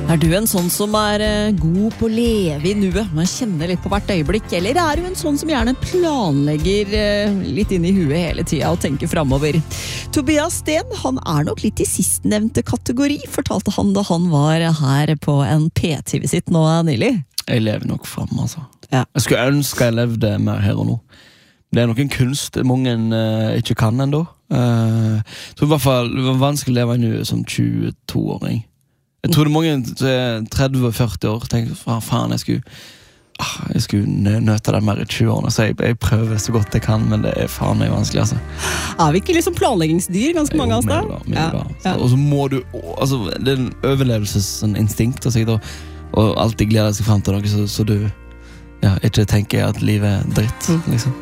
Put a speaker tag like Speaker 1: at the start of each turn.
Speaker 1: du en sånn som god på å leve I nuet, man kjenner litt på hvert øyeblikk, eller du en sånn som gjerne planlegger litt inn I huet hele tiden og tenker fremover? Tobias Sten, han nok litt I sistnevnte kategori, fortalte han da han var her på en P-TV-sitt nå nylig.
Speaker 2: Jeg lever nok frem, altså.
Speaker 1: Ja.
Speaker 2: Jeg skulle ønske jeg levde mer her og nå. Det noen kunst mange ikke kan enda. Jeg tror I hvert fall det var vanskelig å leve I nuet som 22-åring. Jeg tror det mange 30-40 år tenker, faen, jeg skulle nøte det mer I 20-årene, så jeg prøver så godt jeg kan, men det faen meg vanskelig, altså.
Speaker 1: Vi ikke liksom planleggingsdyr, ganske mange av oss da?
Speaker 2: Ja. Og så må du, altså, det en overlevelsesinstinkt, og alltid glede seg frem til noe, så du ikke tenker at livet dritt, liksom.